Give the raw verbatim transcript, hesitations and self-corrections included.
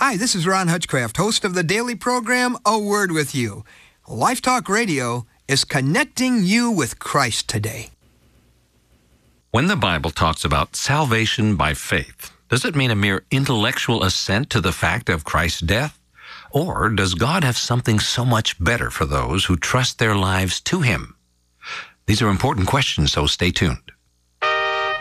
Hi, this is Ron Hutchcraft, host of the daily program, A Word With You. Life Talk Radio is connecting you with Christ today. When the Bible talks about salvation by faith, does it mean a mere intellectual assent to the fact of Christ's death? Or does God have something so much better for those who trust their lives to Him? These are important questions, so stay tuned.